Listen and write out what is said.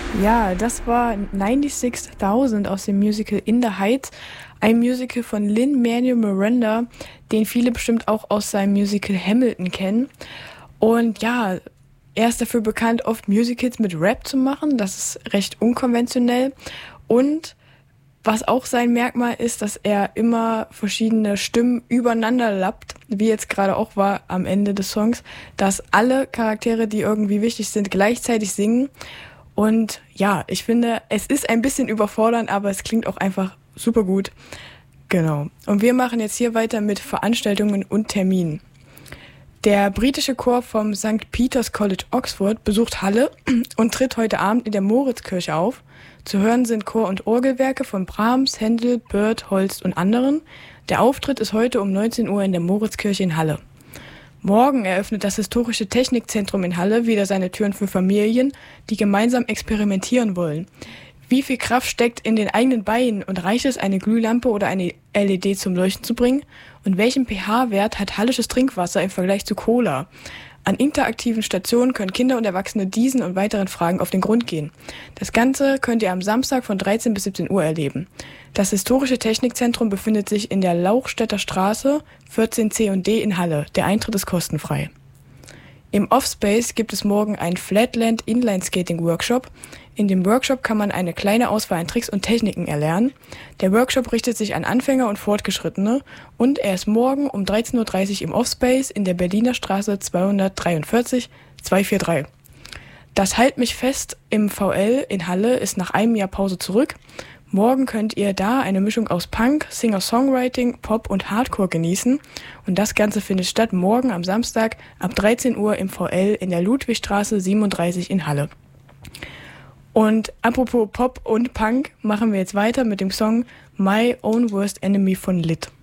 Ja, das war 96.000 aus dem Musical In the Heights, ein Musical von Lin-Manuel Miranda, den viele bestimmt auch aus seinem Musical Hamilton kennen. Und ja, er ist dafür bekannt, oft Musicals mit Rap zu machen. Das ist recht unkonventionell. Und was auch sein Merkmal ist, dass er immer verschiedene Stimmen übereinander lappt, wie jetzt gerade auch war am Ende des Songs, dass alle Charaktere, die irgendwie wichtig sind, gleichzeitig singen. Und ja, ich finde, es ist ein bisschen überfordernd, aber es klingt auch einfach super gut. Genau. Und wir machen jetzt hier weiter mit Veranstaltungen und Terminen. Der britische Chor vom St. Peter's College Oxford besucht Halle und tritt heute Abend in der Moritzkirche auf. Zu hören sind Chor- und Orgelwerke von Brahms, Händel, Bird, Holst und anderen. Der Auftritt ist heute um 19 Uhr in der Moritzkirche in Halle. Morgen eröffnet das Historische Technikzentrum in Halle wieder seine Türen für Familien, die gemeinsam experimentieren wollen. Wie viel Kraft steckt in den eigenen Beinen und reicht es, eine Glühlampe oder eine LED zum Leuchten zu bringen? Und welchen pH-Wert hat hallisches Trinkwasser im Vergleich zu Cola? An interaktiven Stationen können Kinder und Erwachsene diesen und weiteren Fragen auf den Grund gehen. Das Ganze könnt ihr am Samstag von 13 bis 17 Uhr erleben. Das Historische Technikzentrum befindet sich in der Lauchstädter Straße 14C und D in Halle. Der Eintritt ist kostenfrei. Im Offspace gibt es morgen einen Flatland Inline Skating Workshop. In dem Workshop kann man eine kleine Auswahl an Tricks und Techniken erlernen. Der Workshop richtet sich an Anfänger und Fortgeschrittene und er ist morgen um 13.30 Uhr im Offspace in der Berliner Straße 243 243. Das Halt mich fest im VL in Halle ist nach einem Jahr Pause zurück. Morgen könnt ihr da eine Mischung aus Punk, Singer-Songwriting, Pop und Hardcore genießen. Und das Ganze findet statt morgen am Samstag ab 13 Uhr im VL in der Ludwigstraße 37 in Halle. Und apropos Pop und Punk machen wir jetzt weiter mit dem Song My Own Worst Enemy von Lit.